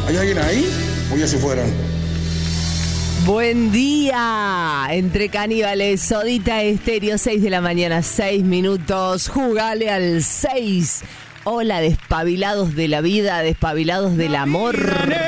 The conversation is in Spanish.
¿Hay alguien ahí? ¿O ya se fueron? Buen día, entre caníbales, Sodita Estéreo, 6 de la mañana, 6 minutos, jugale al 6. Hola, despabilados de la vida, despabilados del amor.